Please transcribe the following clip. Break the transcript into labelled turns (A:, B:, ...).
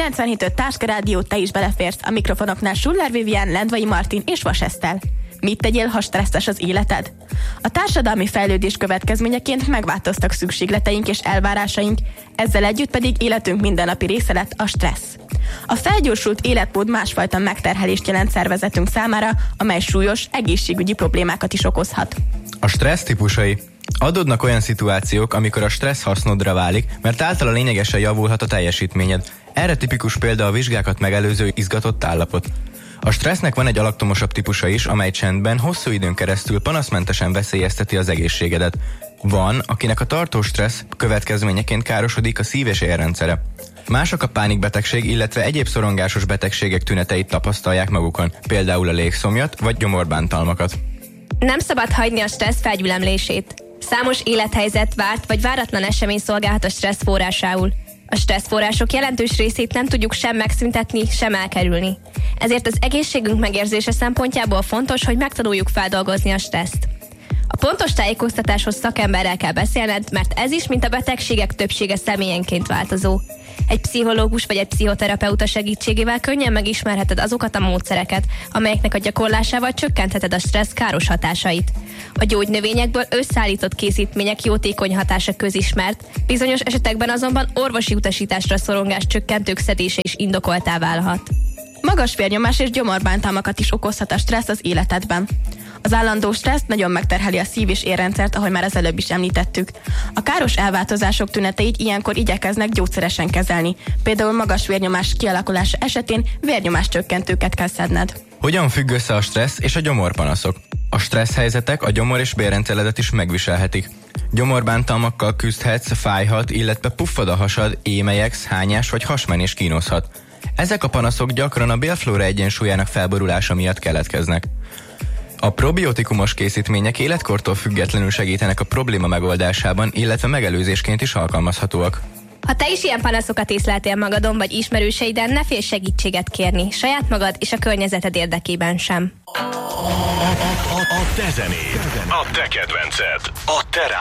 A: 97.5 Táska Rádió, te is beleférsz. A mikrofonoknál Schuller Vivian, Lendvai Martin és Vas Eszter. Mit tegyél, ha stresszes az életed? A társadalmi fejlődés következményeként megváltoztak szükségleteink és elvárásaink, ezzel együtt pedig életünk mindennapi része lett a stressz. A felgyorsult életmód másfajta megterhelést jelent szervezetünk számára, amely súlyos egészségügyi problémákat is okozhat.
B: A stressz típusai. Adódnak olyan szituációk, amikor a stressz hasznodra válik, mert általa lényegesen javulhat a teljesítményed. Erre tipikus példa a vizsgákat megelőző izgatott állapot. A stressznek van egy alaktomosabb típusa is, amely csendben, hosszú időn keresztül panaszmentesen veszélyezteti az egészségedet. Van, akinek a tartós stressz következményeként károsodik a szív- és érrendszere. Mások a pánikbetegség, illetve egyéb szorongásos betegségek tüneteit tapasztalják magukon, például a légszomjat vagy gyomorbántalmakat.
C: Nem szabad hagyni a stressz felgyülemlését. Számos élethelyzet, várt vagy váratlan esemény szolgálhat a stressz forrásául. A stresszforrások jelentős részét nem tudjuk sem megszüntetni, sem elkerülni. Ezért az egészségünk megérzése szempontjából fontos, hogy megtanuljuk feldolgozni a stresszt. A pontos tájékoztatáshoz szakemberrel kell beszélned, mert ez is, mint a betegségek többsége személyenként változó. Egy pszichológus vagy egy pszichoterapeuta segítségével könnyen megismerheted azokat a módszereket, amelyeknek a gyakorlásával csökkentheted a stressz káros hatásait. A gyógynövényekből összeállított készítmények jótékony hatása közismert, bizonyos esetekben azonban orvosi utasításra szorongás csökkentők szedése is indokoltá válhat.
A: Magas vérnyomás és gyomorbántalmakat is okozhat a stressz az életedben. Az állandó stressz nagyon megterheli a szív- és érrendszert, ahogy már az előbb is említettük. A káros elváltozások tüneteit ilyenkor igyekeznek gyógyszeresen kezelni. Például magas vérnyomás kialakulása esetén vérnyomás csökkentőket kell szedned.
B: Hogyan függ össze a stressz és a gyomorpanaszok? A stressz helyzetek a gyomor- és bérrendszeredet is megviselhetik. Gyomorbántalmakkal küzdhetsz, fájhat, illetve puffad a hasad, émelyegsz, hányás vagy hasmenés kínozhat. Ezek a panaszok gyakran a bélflóra egyensúlyának felborulása miatt keletkeznek. A probiotikumos készítmények életkortól függetlenül segítenek a probléma megoldásában, illetve megelőzésként is alkalmazhatóak.
C: Ha te is ilyen panaszokat észleltél magadon vagy ismerőseiden, ne félj segítséget kérni, saját magad és a környezeted érdekében sem.
D: A te zenéd, a te kedvenced, a te